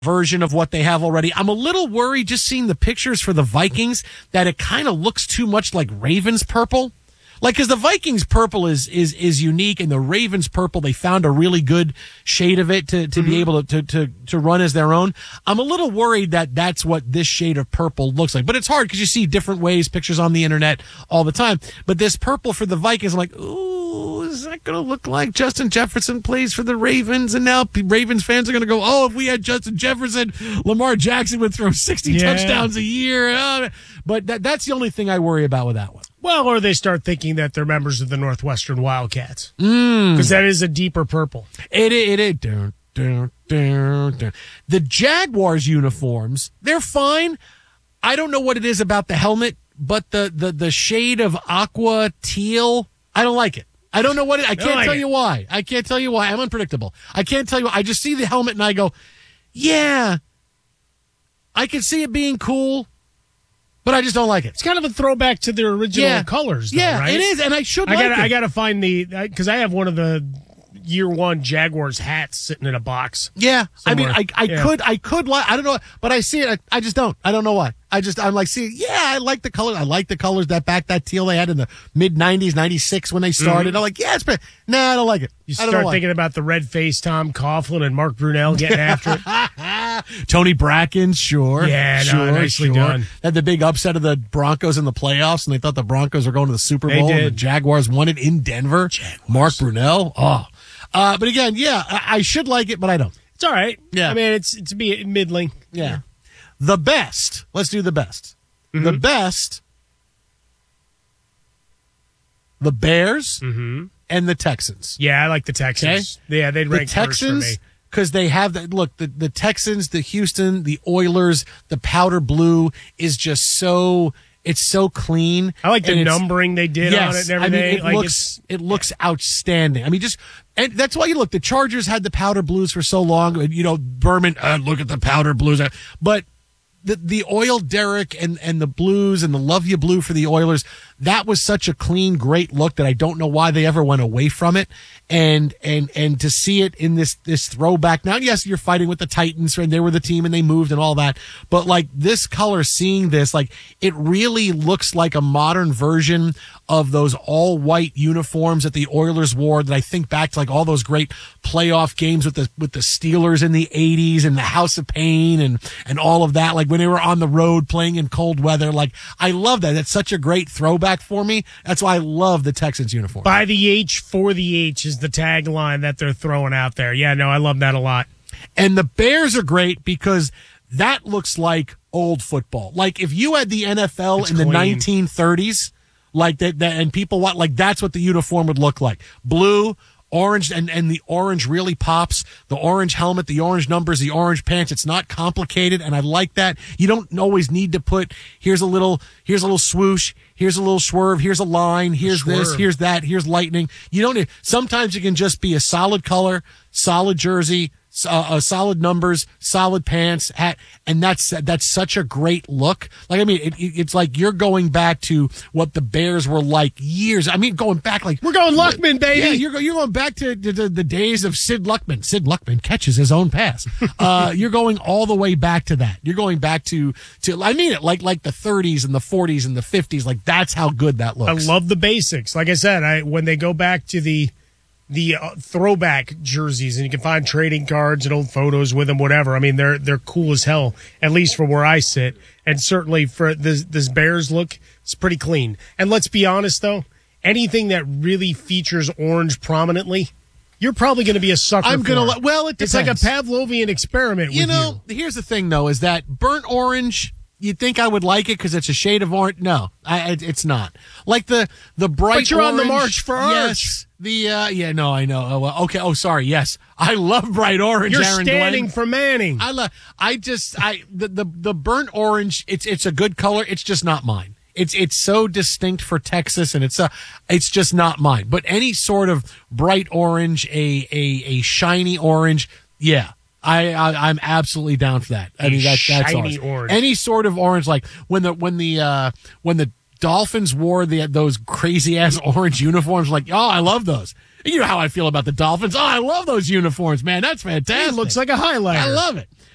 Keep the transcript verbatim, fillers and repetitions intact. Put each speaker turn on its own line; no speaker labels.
version of what they have already. I'm a little worried just seeing the pictures for the Vikings that it kind of looks too much like Ravens purple. Like, because the Vikings purple is is is unique, and the Ravens purple, they found a really good shade of it to, to mm-hmm. be able to, to, to, to run as their own. I'm a little worried that that's what this shade of purple looks like. But it's hard because you see different ways, pictures on the internet all the time. But this purple for the Vikings, I'm like, ooh, is that going to look like Justin Jefferson plays for the Ravens? And now Ravens fans are going to go, oh, if we had Justin Jefferson, Lamar Jackson would throw sixty yeah. touchdowns a year. Uh, but that, that's the only thing I worry about with that one.
Well, or they start thinking that they're members of the Northwestern Wildcats. Because
mm.
that is a deeper purple.
It is. It, it, dun, dun, dun, dun. The Jaguars uniforms, they're fine. I don't know what it is about the helmet, but the, the, the shade of aqua teal, I don't like it. I don't know what it I can't
like
tell
it.
you why. I can't tell you why. I'm unpredictable. I can't tell you. I just see the helmet and I go, yeah, I can see it being cool. But I just don't like it.
It's kind of a throwback to their original
yeah.
colors, though,
yeah,
right?
it is, and I should
I
like
gotta,
it.
I got to find the, because I have one of the year one Jaguars hats sitting in a box.
Yeah,
somewhere.
I mean, I, I
yeah.
could, I could like, I don't know, but I see it, I, I just don't. I don't know why. I just, I'm like, see, yeah, I like the color. I like the colors that back, that teal they had in the mid nineties, ninety-six when they started. Mm-hmm. I'm like, yeah, it's pretty. Nah, I don't like it.
You
I
start
don't know
thinking about the red face Tom Coughlin and Mark Brunell getting after
it. Tony Bracken, sure.
Yeah, no,
sure,
nicely
sure.
done.
They had the big upset of the Broncos in the playoffs, and they thought the Broncos were going to the Super
They
Bowl,
did.
and the Jaguars won it in Denver.
Jaguars.
Mark Brunell. Oh. Uh, but again, yeah, I, I should like it, but I don't.
It's all right.
Yeah.
I mean, it's it's be middling.
Yeah.
yeah.
The best. Let's do the best. Mm-hmm. The best. The Bears
mm-hmm.
and the Texans.
Yeah, I like the Texans. Okay? Yeah, they'd rank
the Texans,
first for me.
Because they have that. Look, the, the Texans, the Houston, the Oilers, the powder blue is just so. It's so clean.
I like the numbering they did
yes,
on it and everything.
I mean, it
like
looks it looks yeah. outstanding. I mean, just and that's why you look. The Chargers had the powder blues for so long. You know, Berman. Uh, look at the powder blues. But the the oil derrick and and the blues and the love you blue for the Oilers. That was such a clean, great look that I don't know why they ever went away from it. And and and to see it in this this throwback now, yes, you're fighting with the Titans and they were the team and they moved and all that. But like this color, seeing this, like it really looks like a modern version of those all white uniforms that the Oilers wore. That I think back to like all those great playoff games with the with the Steelers in the eighties and the House of Pain and and all of that. Like when they were on the road playing in cold weather. Like I love that. That's such a great throwback for me. That's why I love the Texans uniform.
By the H for the H is the tagline that they're throwing out there. Yeah, no, I love that a lot.
And the Bears are great because that looks like old football. Like if you had the N F L
it's
in
clean.
the nineteen thirties, like that, that and people want like that's what the uniform would look like. Blue, orange, and, and the orange really pops. The orange helmet, the orange numbers, the orange pants. It's not complicated, and I like that. You don't always need to put here's a little here's a little swoosh, here's a little swerve, here's a line, here's
Swerve.
this, here's that, here's lightning. You don't need, sometimes it can just be a solid color, solid jersey, uh, uh, solid numbers, solid pants, hat, and that's that's such a great look. Like I mean, it, it, it's like you're going back to what the Bears were like years. I mean, going back like
we're going Luckman, baby.
Yeah, you're you're going back to, to, to the days of Sid Luckman. Sid Luckman catches his own pass. Uh, you're going all the way back to that. You're going back to to I mean it like like the thirties and the forties and the fifties. Like that's how good that looks.
I love the basics. Like I said, I when they go back to the. the uh, throwback jerseys, and you can find trading cards and old photos with them, whatever. I mean, they're they're cool as hell, at least for where I sit. And certainly for this, this Bears look, it's pretty clean. And let's be honest, though, anything that really features orange prominently, you're probably going to be a sucker
I'm
for.
gonna. Well, it
it's like a
depends.
Pavlovian experiment.
You
with
know,
you.
here's the thing, though, is that burnt orange. You'd think I would like it because it's a shade of orange. No, I, it, it's not. Like the the bright.
But you're
orange,
on the march for orange.
Yes. The uh, yeah, no, I know. Oh, well, okay. Oh, sorry. Yes, I love bright orange.
You're
Aaron
standing
Glenn.
for Manning.
I love. I just I the, the the burnt orange. It's it's a good color. It's just not mine. It's it's so distinct for Texas, and it's a it's just not mine. But any sort of bright orange, a a a shiny orange, yeah. I, I I'm absolutely down for that. I
a
mean that that's
shiny
ours.
orange.
Any sort of orange, like when the when the uh, when the Dolphins wore the those crazy ass orange uniforms, like oh I love those. You know how I feel about the Dolphins. Oh I love those uniforms, man. That's fantastic.
It looks like a highlighter.
I love it.